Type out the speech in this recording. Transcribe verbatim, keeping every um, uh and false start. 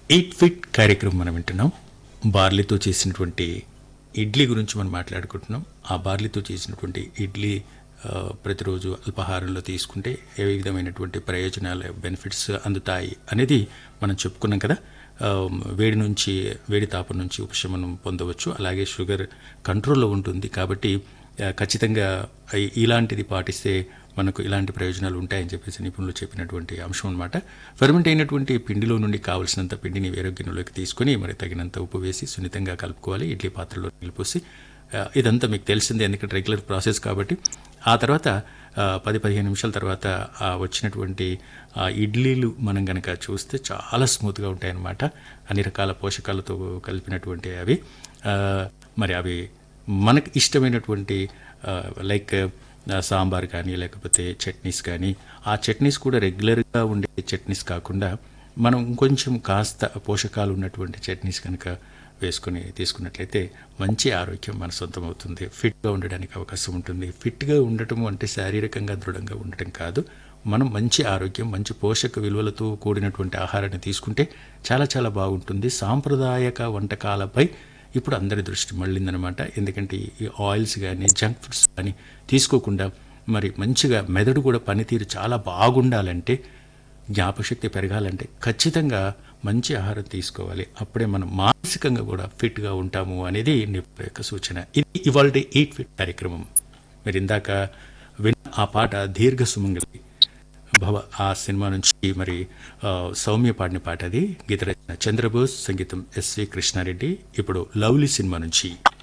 Eight fit కార్యక్రమం మనం వింటున్నాం. బార్లీతో చేసినటువంటి ఇడ్లీ గురించి మనం మాట్లాడుకుంటున్నాం. ఆ బార్లీతో చేసినటువంటి ఇడ్లీ ఆ, ప్రతిరోజు అల్పాహారంలో తీసుకుంటే ఏ విధమైనటువంటి ప్రయోజనాలు బెనిఫిట్స్ అందుతాయి అనేది మనం చెప్పుకున్నాం కదా. ఆ, వేడి నుంచి వేడి తాపం నుంచి ఉపశమనం పొందవచ్చు, అలాగే షుగర్ కంట్రోల్లో ఉంటుంది. కాబట్టి ఆ, ఖచ్చితంగా ఇ- ఇలాంటిది పాటిస్తే మనకు ఇలాంటి ప్రయోజనాలు ఉంటాయని చెప్పేసి నిపుణులు చెప్పినటువంటి అంశం అనమాట. ఫెర్మెంట్ అయినటువంటి పిండిలో నుండి కావలసినంత పిండిని వేరే గిన్నెలోకి తీసుకొని మరి తగినంత ఉప్పు వేసి సున్నితంగా కలుపుకోవాలి. ఇడ్లీ పాత్రలో నీళ్ళు పోసి ఆ, ఇదంతా మీకు తెలిసిందే, ఎందుకంటే రెగ్యులర్ ప్రాసెస్ కాబట్టి. ఆ తర్వాత ఆ, పది పదిహేను నిమిషాల తర్వాత ఆ వచ్చినటువంటి ఆ ఇడ్లీలు మనం కనుక చూస్తే చాలా స్మూత్గా ఉంటాయన్నమాట. అన్ని రకాల పోషకాలతో కలిపినటువంటి అవి ఆ, మరి అవి మనకు ఇష్టమైనటువంటి ఆ, లైక్ ఆ, సాంబార్ కానీ లేకపోతే చట్నీస్ కానీ, ఆ చట్నీస్ కూడా రెగ్యులర్గా ఉండే చట్నీస్ కాకుండా మనం కొంచెం కాస్త పోషకాలు ఉన్నటువంటి చట్నీస్ కనుక వేసుకొని తీసుకున్నట్లయితే మంచి ఆరోగ్యం మన సొంతం అవుతుంది. ఫిట్గా ఉండడానికి అవకాశం ఉంటుంది. ఫిట్గా ఉండటం అంటే శారీరకంగా దృఢంగా ఉండటం కాదు, మనం మంచి ఆరోగ్యం, మంచి పోషక విలువలతో కూడినటువంటి ఆహారాన్ని తీసుకుంటే చాలా చాలా బాగుంటుంది. సాంప్రదాయక వంటకాలపై ఇప్పుడు అందరి దృష్టి మళ్ళిందనమాట. ఎందుకంటే ఈ ఆయిల్స్ కానీ జంక్ ఫుడ్స్ కానీ తీసుకోకుండా మరి మంచిగా మెదడు కూడా పనితీరు చాలా బాగుండాలంటే, జ్ఞాపకశక్తి పెరగాలంటే ఖచ్చితంగా మంచి ఆహారం తీసుకోవాలి. అప్పుడే మనం మానసికంగా కూడా ఫిట్గా ఉంటాము అనేది నిపుణుల యొక్క సూచన. ఇది ఇవాళ ఎయిట్ ఫిట్ కార్యక్రమం. మీరు ఇందాక విన్న ఆ పాట దీర్ఘ సుమంగళి భవ ఆ సినిమా నుంచి మరి ఆ, సౌమ్య పాడిన పాట అది. గీత రచన చంద్రబోస్, సంగీతం ఎస్వి కృష్ణారెడ్డి. ఇప్పుడు లవ్లీ సినిమా నుంచి